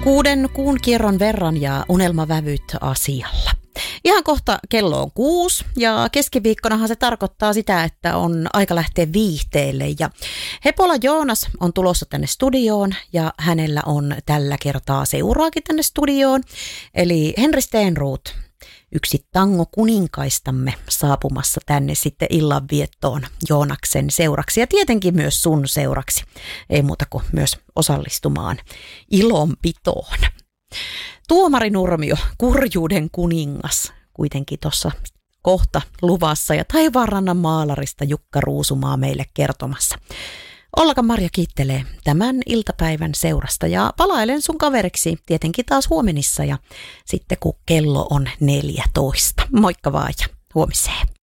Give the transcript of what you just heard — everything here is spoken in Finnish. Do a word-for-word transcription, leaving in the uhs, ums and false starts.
Kuuden kuun kierron verran ja unelmavävyt asialla. Ihan kohta kello on kuusi ja keskiviikkonahan se tarkoittaa sitä, että on aika lähteä viihteelle. Ja Hepola Joonas on tulossa tänne studioon ja hänellä on tällä kertaa seuraakin tänne studioon. Eli Henri Stenroth, yksi tango kuninkaistamme saapumassa tänne sitten illanviettoon Joonaksen seuraksi ja tietenkin myös sun seuraksi. Ei muuta kuin myös osallistumaan ilonpitoon. Tuomari Nurmio, kurjuuden kuningas, kuitenkin tuossa kohta luvassa ja Taivaanrannan maalarista Jukka Ruusumaa meille kertomassa. Olka Marja kiittelee tämän iltapäivän seurasta ja palailen sun kaveriksi tietenkin taas huomenissa ja sitten kun kello on neljätoista. Moikka vaan ja huomiseen.